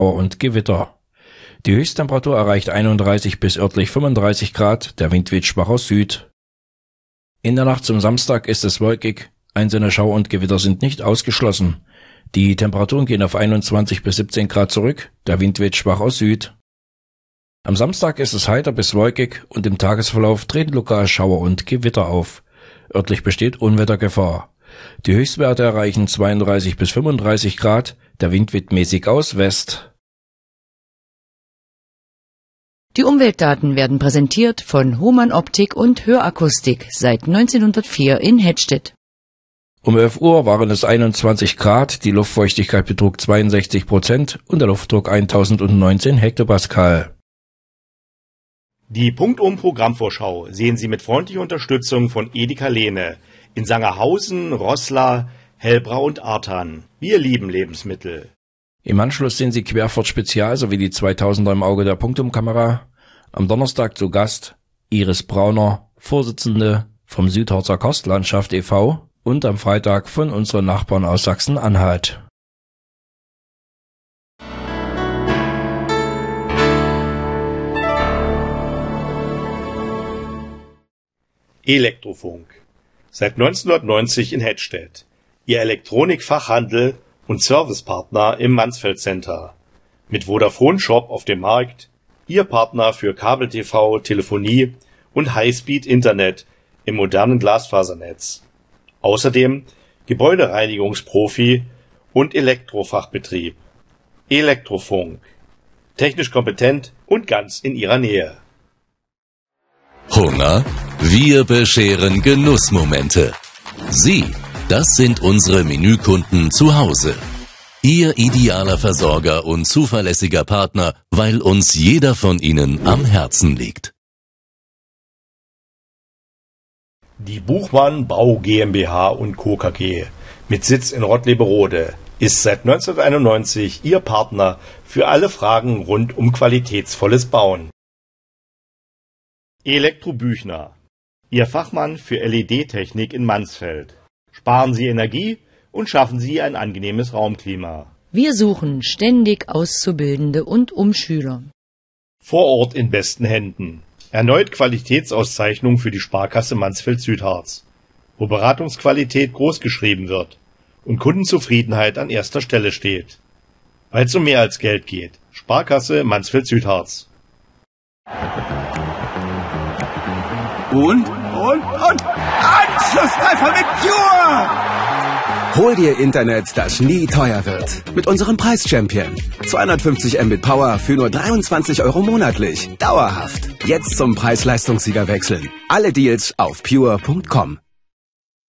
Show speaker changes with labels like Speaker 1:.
Speaker 1: und Gewitter. Die Höchsttemperatur erreicht 31 bis örtlich 35 Grad, der Wind weht schwach aus Süd. In der Nacht zum Samstag ist es wolkig, einzelne Schauer und Gewitter sind nicht ausgeschlossen. Die Temperaturen gehen auf 21 bis 17 Grad zurück, der Wind weht schwach aus Süd. Am Samstag ist es heiter bis wolkig und im Tagesverlauf treten lokal Schauer und Gewitter auf. Örtlich besteht Unwettergefahr. Die Höchstwerte erreichen 32 bis 35 Grad, der Wind weht mäßig aus West.
Speaker 2: Die Umweltdaten werden präsentiert von Hohmann Optik und Hörakustik seit 1904 in Hettstedt.
Speaker 1: Um 11 Uhr waren es 21 Grad, die Luftfeuchtigkeit betrug 62% und der Luftdruck 1019 Hektopascal.
Speaker 3: Die Punktum-Programmvorschau sehen Sie mit freundlicher Unterstützung von Edeka Lehne in Sangerhausen, Roßla, Hellbrau und Arthan. Wir lieben Lebensmittel.
Speaker 1: Im Anschluss sehen Sie Querfurt Spezial sowie die 2000er im Auge der Punktumkamera. Am Donnerstag zu Gast Iris Brauner, Vorsitzende vom Südharzer Karstlandschaft e.V. und am Freitag von unseren Nachbarn aus Sachsen-Anhalt.
Speaker 3: Elektrofunk. Seit 1990 in Hettstedt. Ihr Elektronikfachhandel und Servicepartner im Mansfeld Center. Mit Vodafone Shop auf dem Markt, Ihr Partner für Kabel-TV, Telefonie und Highspeed-Internet im modernen Glasfasernetz. Außerdem Gebäudereinigungsprofi und Elektrofachbetrieb. Elektrofunk. Technisch kompetent und ganz in Ihrer Nähe.
Speaker 4: Hunger? Wir bescheren Genussmomente. Sie, das sind unsere Menükunden zu Hause. Ihr idealer Versorger und zuverlässiger Partner, weil uns jeder von Ihnen am Herzen liegt.
Speaker 3: Die Buchmann Bau GmbH und Co. KG mit Sitz in Rottleberode ist seit 1991 Ihr Partner für alle Fragen rund um qualitätsvolles Bauen. Elektro Büchner, Ihr Fachmann für LED-Technik in Mansfeld. Sparen Sie Energie und schaffen Sie ein angenehmes Raumklima.
Speaker 2: Wir suchen ständig Auszubildende und Umschüler.
Speaker 3: Vor Ort in besten Händen. Erneut Qualitätsauszeichnung für die Sparkasse Mansfeld-Südharz, wo Beratungsqualität großgeschrieben wird und Kundenzufriedenheit an erster Stelle steht. Weil es um mehr als Geld geht. Sparkasse Mansfeld-Südharz.
Speaker 5: Und Anschlusstreffer mit Pure! Hol dir Internet, das nie teuer wird. Mit unserem Preis-Champion. 250 Mbit Power für nur 23 € monatlich. Dauerhaft. Jetzt zum Preis-Leistungssieger wechseln. Alle Deals auf pure.com.